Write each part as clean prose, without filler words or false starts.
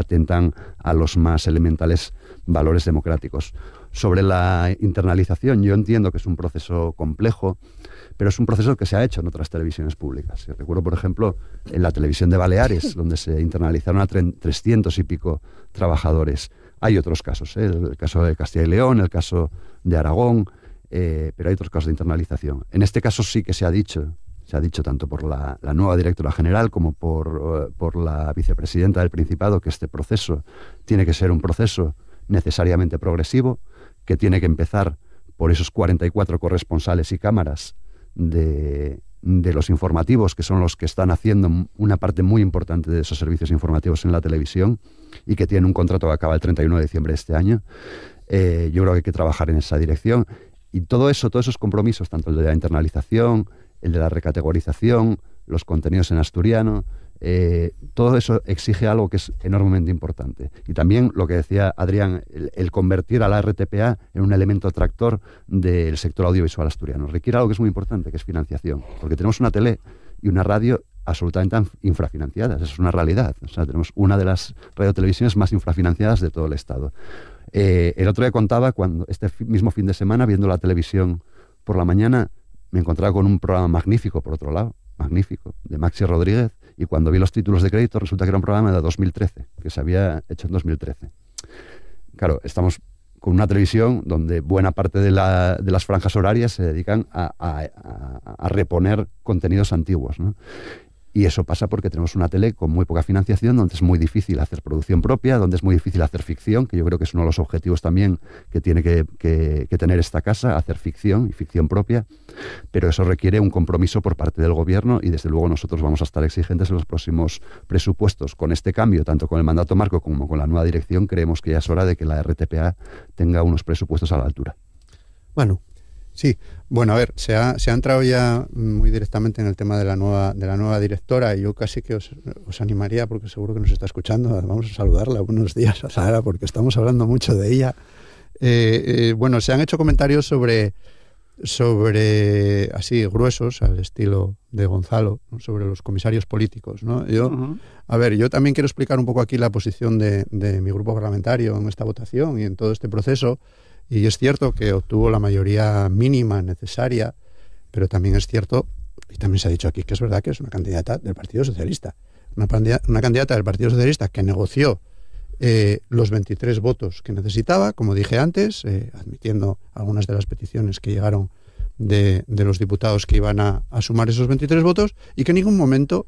atentan a los más elementales valores democráticos. Sobre la internalización, yo entiendo que es un proceso complejo, pero es un proceso que se ha hecho en otras televisiones públicas. Yo recuerdo, por ejemplo, en la televisión de Baleares, donde se internalizaron a 300 y pico trabajadores. Hay otros casos, el caso de Castilla y León, el caso de Aragón, pero hay otros casos de internalización. En este caso sí que se ha dicho tanto por la nueva directora general como por la vicepresidenta del Principado, que este proceso tiene que ser un proceso necesariamente progresivo, que tiene que empezar por esos 44 corresponsales y cámaras de los informativos, que son los que están haciendo una parte muy importante de esos servicios informativos en la televisión y que tienen un contrato que acaba el 31 de diciembre de este año. Yo creo que hay que trabajar en esa dirección. Y todos esos compromisos, tanto el de la internalización, el de la recategorización, los contenidos en asturiano, todo eso exige algo que es enormemente importante. Y también lo que decía Adrián, el convertir a la RTPA en un elemento tractor del sector audiovisual asturiano. Requiere algo que es muy importante, que es financiación. Porque tenemos una tele y una radio absolutamente infrafinanciadas. Eso es una realidad. O sea, tenemos una de las radiotelevisiones más infrafinanciadas de todo el Estado. El otro día contaba, cuando este mismo fin de semana, viendo la televisión por la mañana, me encontraba con un programa magnífico, por otro lado, magnífico, de Maxi Rodríguez, y cuando vi los títulos de crédito resulta que era un programa de 2013, que se había hecho en 2013. Claro, estamos con una televisión donde buena parte de las franjas horarias se dedican a reponer contenidos antiguos, ¿no? Y eso pasa porque tenemos una tele con muy poca financiación, donde es muy difícil hacer producción propia, donde es muy difícil hacer ficción, que yo creo que es uno de los objetivos también que tiene que tener esta casa, hacer ficción y ficción propia, pero eso requiere un compromiso por parte del gobierno y desde luego nosotros vamos a estar exigentes en los próximos presupuestos. Con este cambio, tanto con el mandato marco como con la nueva dirección, creemos que ya es hora de que la RTPA tenga unos presupuestos a la altura. Bueno, sí. Bueno, a ver, se ha entrado ya muy directamente en el tema de la nueva directora, y yo casi que os animaría, porque seguro que nos está escuchando, vamos a saludarla. Buenos días a Sara, porque estamos hablando mucho de ella. Bueno, se han hecho comentarios sobre así gruesos, al estilo de Gonzalo, ¿no?, sobre los comisarios políticos, ¿no? A ver, yo también quiero explicar un poco aquí la posición de mi grupo parlamentario en esta votación y en todo este proceso. Y es cierto que obtuvo la mayoría mínima necesaria, pero también es cierto, y también se ha dicho aquí, que es verdad que es una candidata del Partido Socialista. Una candidata del Partido Socialista que negoció los 23 votos que necesitaba, como dije antes, admitiendo algunas de las peticiones que llegaron de los diputados que iban a sumar esos 23 votos, y que en ningún momento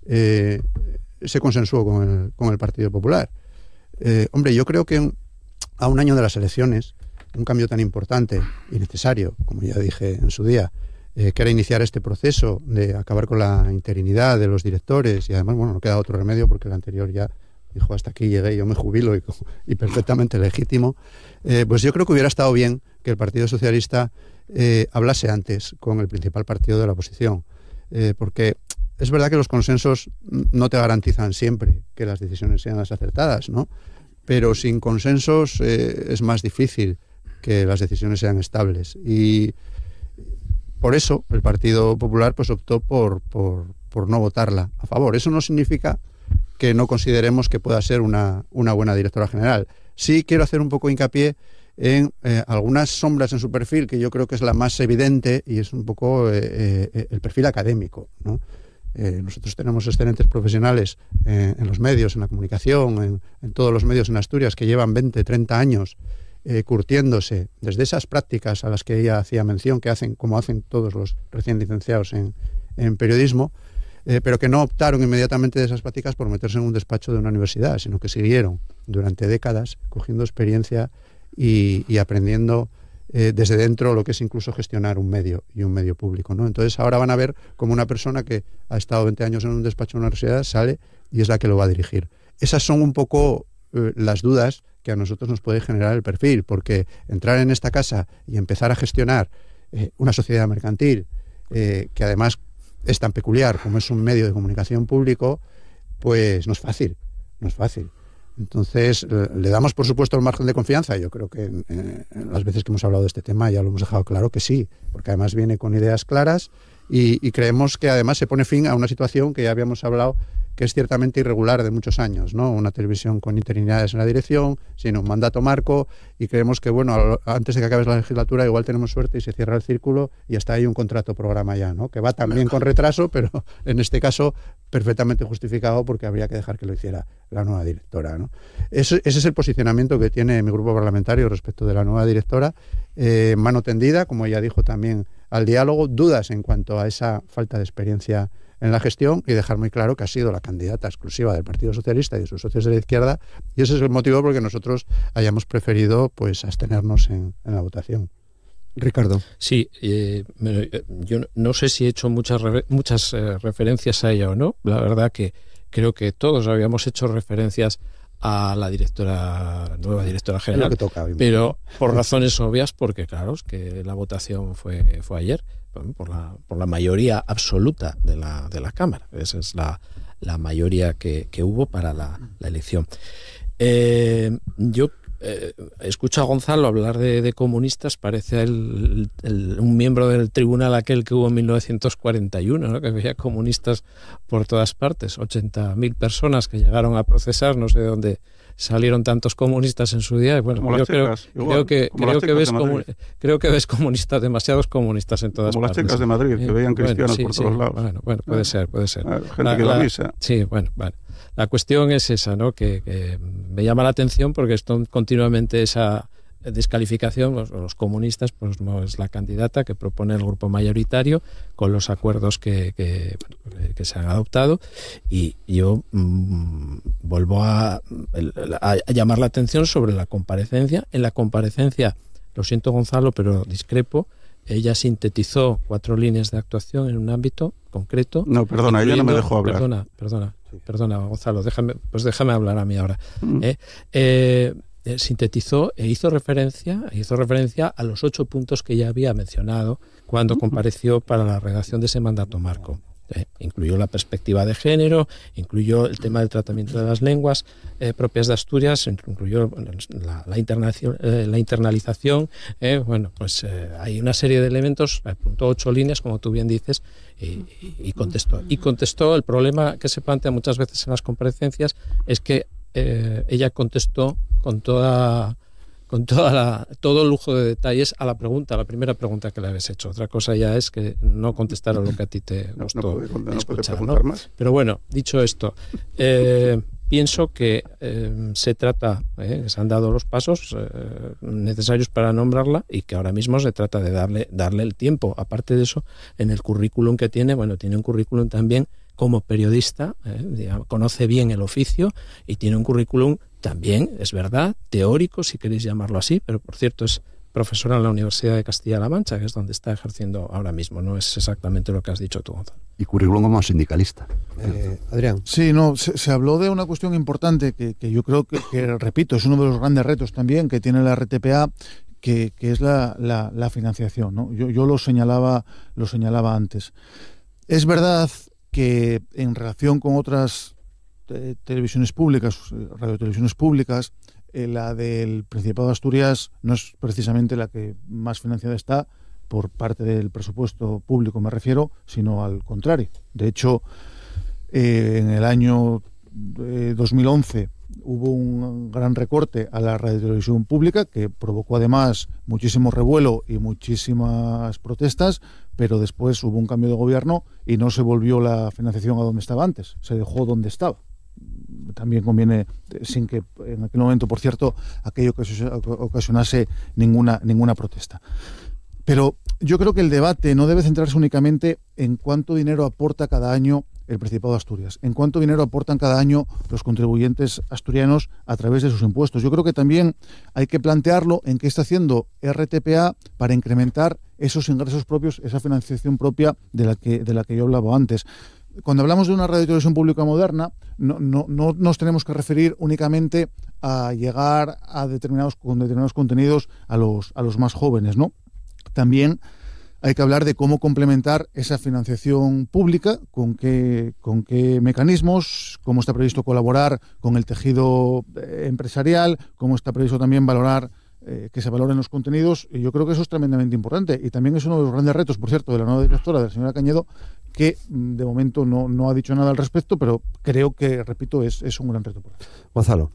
se consensuó con el Partido Popular. Hombre, yo creo que a un año de las elecciones, un cambio tan importante y necesario, como ya dije en su día, que era iniciar este proceso de acabar con la interinidad de los directores, y además, bueno, no queda otro remedio porque el anterior ya dijo hasta aquí llegué, yo me jubilo, y perfectamente legítimo, pues yo creo que hubiera estado bien que el Partido Socialista hablase antes con el principal partido de la oposición, porque es verdad que los consensos no te garantizan siempre que las decisiones sean las acertadas, ¿no? Pero sin consensos es más difícil que las decisiones sean estables, y por eso el Partido Popular pues optó por no votarla a favor. Eso no significa que no consideremos que pueda ser una buena directora general. Sí quiero hacer un poco hincapié en algunas sombras en su perfil, que yo creo que es la más evidente, y es un poco el perfil académico, ¿no? Nosotros tenemos excelentes profesionales en los medios, en la comunicación, en todos los medios en Asturias, que llevan 20, 30 años curtiéndose desde esas prácticas a las que ella hacía mención, como hacen todos los recién licenciados en periodismo, pero que no optaron inmediatamente de esas prácticas por meterse en un despacho de una universidad, sino que siguieron durante décadas cogiendo experiencia y aprendiendo desde dentro lo que es incluso gestionar un medio y un medio público, ¿no? Entonces ahora van a ver como una persona que ha estado 20 años en un despacho de una universidad sale y es la que lo va a dirigir. Esas son un poco las dudas que a nosotros nos puede generar el perfil, porque entrar en esta casa y empezar a gestionar una sociedad mercantil que además es tan peculiar como es un medio de comunicación público, pues no es fácil. Entonces, le damos por supuesto el margen de confianza. Yo creo que en las veces que hemos hablado de este tema ya lo hemos dejado claro que sí, porque además viene con ideas claras y creemos que además se pone fin a una situación que ya habíamos hablado que es ciertamente irregular de muchos años, ¿no? Una televisión con interinidades en la dirección, sin un mandato marco, y creemos que, bueno, antes de que acabe la legislatura igual tenemos suerte y se cierra el círculo y hasta hay un contrato programa ya, ¿no? Que va también con retraso, pero en este caso perfectamente justificado porque habría que dejar que lo hiciera la nueva directora, ¿no? Ese es el posicionamiento que tiene mi grupo parlamentario respecto de la nueva directora. Mano tendida, como ella dijo también, al diálogo, dudas en cuanto a esa falta de experiencia en la gestión y dejar muy claro que ha sido la candidata exclusiva del Partido Socialista y de sus socios de la izquierda, y ese es el motivo por el que nosotros hayamos preferido pues abstenernos en la votación. Ricardo. Sí, yo no sé si he hecho muchas referencias a ella o no. La verdad que creo que todos habíamos hecho referencias a la nueva directora general, que toca, pero por razones obvias, porque claro, es que la votación fue ayer por la mayoría absoluta de la Cámara. Esa es la mayoría que hubo para la elección. Yo escucho a Gonzalo hablar de comunistas, parece un miembro del tribunal aquel que hubo en 1941, ¿no? Que veía comunistas por todas partes, 80.000 personas que llegaron a procesar, no sé de dónde salieron tantos comunistas en su día. Bueno, creo que ves comunistas, demasiados comunistas en todas partes. Como las checas de Madrid, que veían cristianos por todos lados. Bueno, puede ser. Gente que va a misa. Sí, bueno. La cuestión es esa, ¿no? Que me llama la atención porque esto continuamente esa descalificación, los comunistas, pues no es la candidata que propone el grupo mayoritario con los acuerdos que se han adoptado, y yo vuelvo a llamar la atención sobre la comparecencia. En la comparecencia, lo siento Gonzalo, pero discrepo. Ella sintetizó 4 líneas de actuación en un ámbito concreto. No, perdona, ella no me dejó hablar. Perdona, Gonzalo, déjame hablar a mí ahora. Sintetizó e hizo referencia a los 8 puntos que ya había mencionado cuando compareció para la redacción de ese mandato marco. Incluyó la perspectiva de género, incluyó el tema del tratamiento de las lenguas propias de Asturias, incluyó la internalización. Hay una serie de elementos, apuntó 8 líneas, como tú bien dices, y contestó. Y contestó. El problema que se plantea muchas veces en las comparecencias es que ella contestó con todo lujo de detalles a la primera pregunta que le habías hecho. Otra cosa ya es que no contestara lo que a ti te gustó escuchar, ¿no? Pero bueno, dicho esto, pienso que se han dado los pasos necesarios para nombrarla, y que ahora mismo se trata de darle el tiempo. Aparte de eso, en el currículum que tiene un currículum también como periodista, conoce bien el oficio, y tiene un currículum también, es verdad, teórico, si queréis llamarlo así, pero por cierto es profesora en la Universidad de Castilla-La Mancha, que es donde está ejerciendo ahora mismo. No es exactamente lo que has dicho tú, Gonzalo. Y currículum como sindicalista. Adrián. Sí, no, se habló de una cuestión importante que yo creo que, repito, es uno de los grandes retos también que tiene la RTPA, que es la financiación, ¿no? Yo lo señalaba antes. Es verdad que en relación con otras televisiones públicas, radiotelevisiones públicas, la del Principado de Asturias no es precisamente la que más financiada está por parte del presupuesto público, me refiero, sino al contrario. De hecho, en el año 2011 hubo un gran recorte a la radiotelevisión pública que provocó además muchísimo revuelo y muchísimas protestas, pero después hubo un cambio de gobierno y no se volvió la financiación a donde estaba antes, se dejó donde estaba. También conviene, sin que en aquel momento, por cierto, aquello que ocasionase ninguna protesta. Pero yo creo que el debate no debe centrarse únicamente en cuánto dinero aporta cada año el Principado de Asturias, en cuánto dinero aportan cada año los contribuyentes asturianos a través de sus impuestos. Yo creo que también hay que plantearlo en qué está haciendo RTPA para incrementar esos ingresos propios, esa financiación propia de la que yo hablaba antes. Cuando hablamos de una radiotelevisión pública moderna, no nos tenemos que referir únicamente a llegar a determinados contenidos a los más jóvenes, ¿no? También hay que hablar de cómo complementar esa financiación pública, con qué mecanismos, cómo está previsto colaborar con el tejido empresarial, cómo está previsto también valorar que se valoren los contenidos, y yo creo que eso es tremendamente importante. Y también es uno de los grandes retos, por cierto, de la nueva directora, de la señora Cañedo, que de momento no ha dicho nada al respecto, pero creo que, repito, es un gran reto. Gonzalo.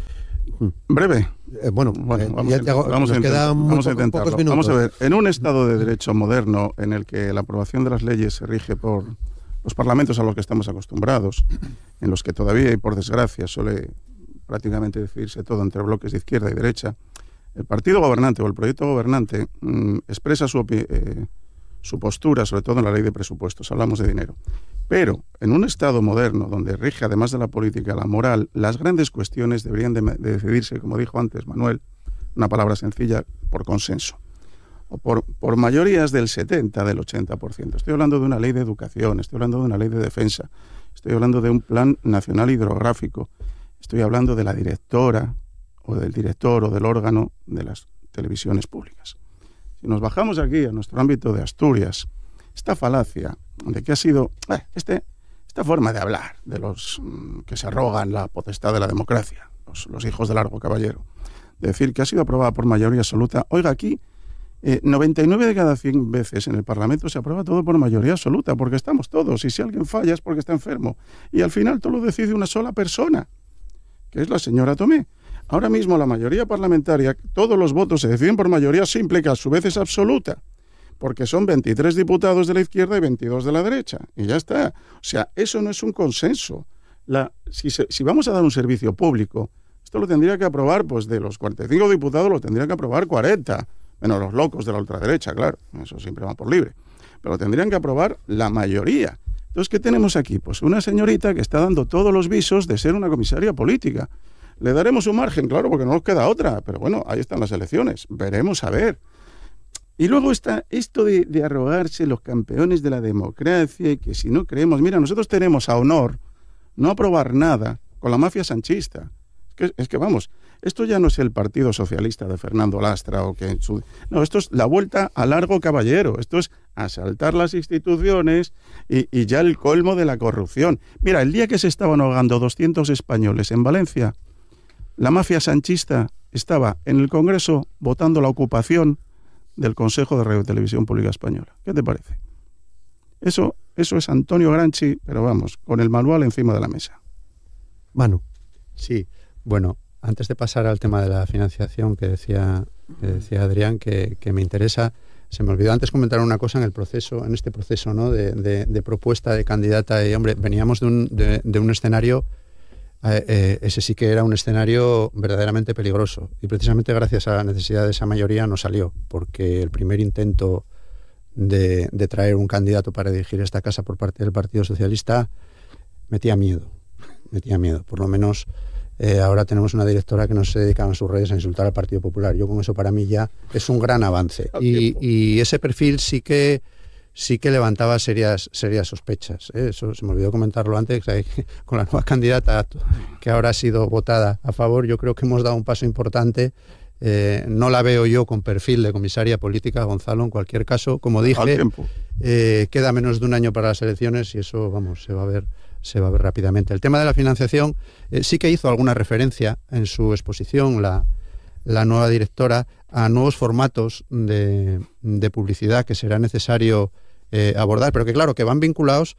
Breve. Vamos a intentarlo. Pocos minutos. Vamos a ver, en un Estado de Derecho moderno en el que la aprobación de las leyes se rige por los parlamentos a los que estamos acostumbrados, en los que todavía y por desgracia suele prácticamente decidirse todo entre bloques de izquierda y derecha, el partido gobernante o el proyecto gobernante expresa su postura, sobre todo en la ley de presupuestos, hablamos de dinero. Pero en un Estado moderno, donde rige además de la política la moral, las grandes cuestiones deberían de decidirse, como dijo antes Manuel, una palabra sencilla, por consenso. O por mayorías del 70, del 80%. Estoy hablando de una ley de educación, estoy hablando de una ley de defensa, estoy hablando de un plan nacional hidrográfico, estoy hablando de la directora o del director o del órgano de las televisiones públicas. Si nos bajamos aquí a nuestro ámbito de Asturias, esta falacia de que ha sido esta forma de hablar de los que se arrogan la potestad de la democracia, los hijos de Largo Caballero, de decir que ha sido aprobada por mayoría absoluta. Oiga, aquí 99 de cada 100 veces en el Parlamento se aprueba todo por mayoría absoluta, porque estamos todos, y si alguien falla es porque está enfermo, y al final todo lo decide una sola persona, que es la señora Tomé. Ahora mismo la mayoría parlamentaria, todos los votos se deciden por mayoría simple, que a su vez es absoluta, porque son 23 diputados de la izquierda y 22 de la derecha, y ya está. O sea, eso no es un consenso. Si vamos a dar un servicio público, esto lo tendría que aprobar, pues de los 45 diputados lo tendría que aprobar 40, menos los locos de la ultraderecha, claro, eso siempre va por libre, pero lo tendrían que aprobar la mayoría. Entonces, ¿qué tenemos aquí? Pues una señorita que está dando todos los visos de ser una comisaria política. Le daremos un margen, claro, porque no nos queda otra, pero bueno, ahí están las elecciones, veremos a ver. Y luego está esto de arrogarse los campeones de la democracia, y que si no creemos, mira, nosotros tenemos a honor no aprobar nada con la mafia sanchista. Es que vamos, esto ya no es el Partido Socialista de Fernando Lastra no, esto es la vuelta a Largo Caballero, esto es asaltar las instituciones y ya el colmo de la corrupción. Mira, el día que se estaban ahogando 200 españoles en Valencia, la mafia sanchista estaba en el Congreso votando la ocupación del Consejo de Radio y Televisión Pública Española. ¿Qué te parece? Eso es Antonio Granchi, pero vamos, con el manual encima de la mesa. Manu. Sí, bueno, antes de pasar al tema de la financiación que decía Adrián, que me interesa, se me olvidó antes comentar una cosa en este proceso, ¿no? de propuesta de candidata. Y hombre, veníamos de un escenario, ese sí que era un escenario verdaderamente peligroso. Y precisamente gracias a la necesidad de esa mayoría no salió, porque el primer intento de traer un candidato para dirigir esta casa por parte del Partido Socialista metía miedo. Por lo menos ahora tenemos una directora que no se dedica en sus redes a insultar al Partido Popular. Yo con eso, para mí, ya es un gran avance. Y ese perfil sí que levantaba serias sospechas. Eso se me olvidó comentarlo antes. Con la nueva candidata que ahora ha sido votada a favor, yo creo que hemos dado un paso importante. No la veo yo con perfil de comisaria política, Gonzalo. En cualquier caso, como dije, queda menos de un año para las elecciones y eso, vamos, se va a ver rápidamente. El tema de la financiación sí que hizo alguna referencia en su exposición la nueva directora a nuevos formatos de publicidad que será necesario abordar, pero que claro, que van vinculados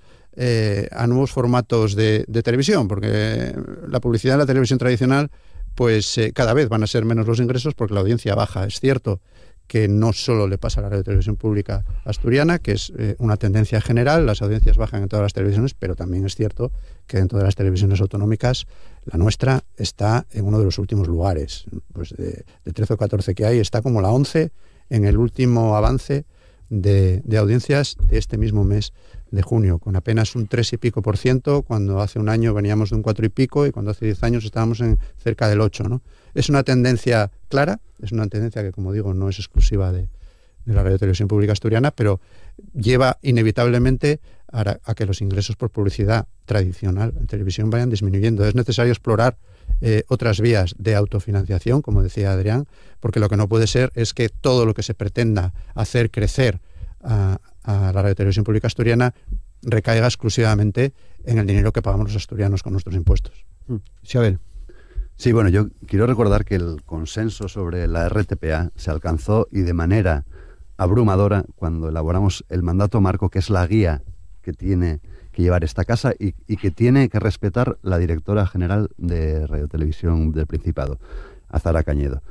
a nuevos formatos de televisión, porque la publicidad en la televisión tradicional, pues cada vez van a ser menos los ingresos porque la audiencia baja. Es cierto que no solo le pasa a la radio televisión pública asturiana, que es una tendencia general, las audiencias bajan en todas las televisiones, pero también es cierto que dentro de las televisiones autonómicas la nuestra está en uno de los últimos lugares. Pues de 13 o 14 que hay, está como la 11 en el último avance de audiencias de este mismo mes de junio, con apenas un 3 y pico %, cuando hace un año veníamos de un 4 y pico, y cuando hace 10 años estábamos en cerca del 8, ¿no? Es una tendencia clara, es una tendencia que, como digo, no es exclusiva de la radio televisión pública asturiana, pero lleva inevitablemente a que los ingresos por publicidad tradicional en televisión vayan disminuyendo. Es necesario explorar otras vías de autofinanciación, como decía Adrián, porque lo que no puede ser es que todo lo que se pretenda hacer crecer a la radio televisión pública asturiana recaiga exclusivamente en el dinero que pagamos los asturianos con nuestros impuestos. Xabel. Sí, bueno, yo quiero recordar que el consenso sobre la RTPA se alcanzó y de manera abrumadora cuando elaboramos el mandato marco, que es la guía que tiene que llevar esta casa y que tiene que respetar la directora general de Radio Televisión del Principado, Azara Cañedo.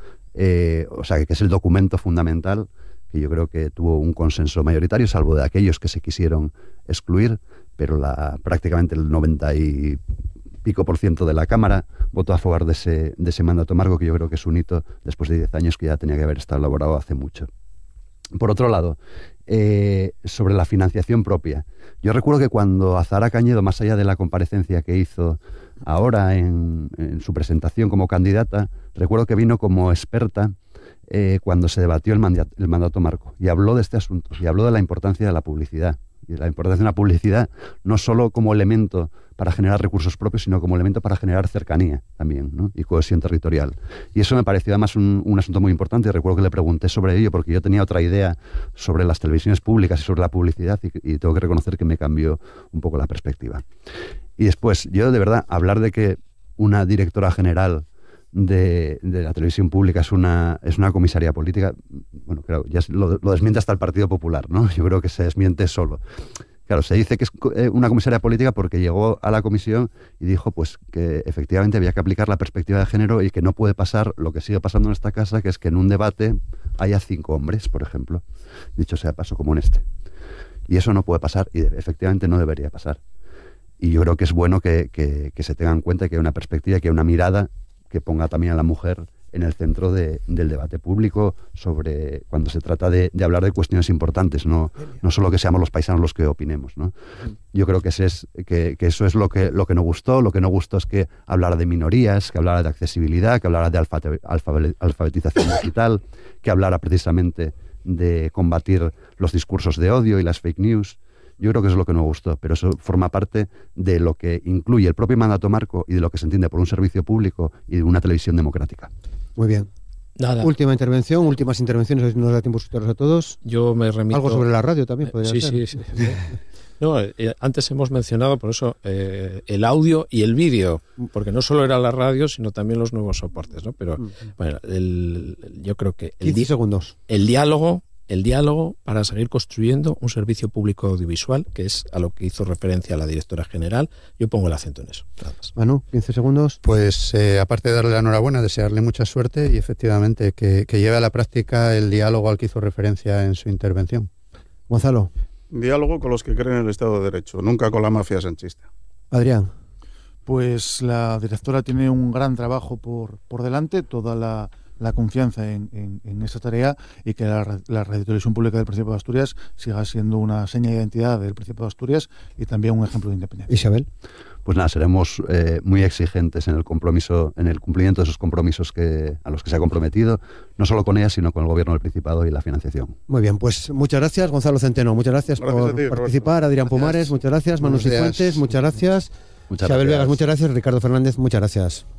O sea, que es el documento fundamental que yo creo que tuvo un consenso mayoritario, salvo de aquellos que se quisieron excluir, pero prácticamente el 90 y pico % de la Cámara votó a favor de ese mandato marco, que yo creo que es un hito después de 10 años que ya tenía que haber estado elaborado hace mucho. Por otro lado, sobre la financiación propia. Yo recuerdo que cuando Azara Cañedo, más allá de la comparecencia que hizo ahora en su presentación como candidata, recuerdo que vino como experta cuando se debatió el mandato marco y habló de este asunto y habló de la importancia de la publicidad. Y la importancia de la publicidad no solo como elemento para generar recursos propios, sino como elemento para generar cercanía también, ¿no? Y cohesión territorial. Y eso me pareció además un asunto muy importante, y recuerdo que le pregunté sobre ello porque yo tenía otra idea sobre las televisiones públicas y sobre la publicidad, y tengo que reconocer que me cambió un poco la perspectiva. Y después, yo de verdad, hablar de que una directora general de la televisión pública es una comisaría política, bueno, claro, ya lo desmiente hasta el Partido Popular, ¿no? Yo creo que se desmiente solo. Claro, se dice que es una comisaría política porque llegó a la comisión y dijo pues que efectivamente había que aplicar la perspectiva de género y que no puede pasar lo que sigue pasando en esta casa, que es que en un debate haya 5 hombres, por ejemplo, dicho sea paso, como en este. Y eso no puede pasar y efectivamente no debería pasar. Y yo creo que es bueno que se tenga en cuenta que hay una perspectiva, que hay una mirada que ponga también a la mujer en el centro del debate público sobre cuando se trata de hablar de cuestiones importantes, no solo que seamos los paisanos los que opinemos, ¿no? Yo creo que eso es lo que no gustó. Lo que no gustó es que hablara de minorías, que hablara de accesibilidad, que hablara de alfabetización digital, que hablara precisamente de combatir los discursos de odio y las fake news. Yo creo que eso es lo que no gustó, pero eso forma parte de lo que incluye el propio mandato marco y de lo que se entiende por un servicio público y de una televisión democrática. Muy bien. Nada. Últimas intervenciones, hoy nos da tiempo escucharlos a todos. Yo me remito... Algo sobre la radio también podría ser. Sí. No, antes hemos mencionado, por eso, el audio y el vídeo, porque no solo era la radio, sino también los nuevos soportes, ¿no? Pero, bueno, yo creo que... 15 segundos. El diálogo para seguir construyendo un servicio público audiovisual, que es a lo que hizo referencia la directora general. Yo pongo el acento en eso. Nada más. Manu, 15 segundos. Pues aparte de darle la enhorabuena, desearle mucha suerte y efectivamente que lleve a la práctica el diálogo al que hizo referencia en su intervención. Gonzalo. Diálogo con los que creen en el Estado de Derecho, nunca con la mafia sanchista. Adrián. Pues la directora tiene un gran trabajo por delante, toda la confianza en esa tarea, y que la Radiotelevisión Pública del Principado de Asturias siga siendo una seña de identidad del Principado de Asturias y también un ejemplo de independencia. Isabel. Pues nada, seremos muy exigentes en el cumplimiento de esos compromisos a los que se ha comprometido, no solo con ella, sino con el Gobierno del Principado y la financiación. Muy bien, pues muchas gracias, Gonzalo Centeno, muchas gracias por participar, Adrián Pumares, muchas gracias, Manu Cifuentes, muchas gracias, Isabel Vegas, muchas gracias, Ricardo Fernández, muchas gracias.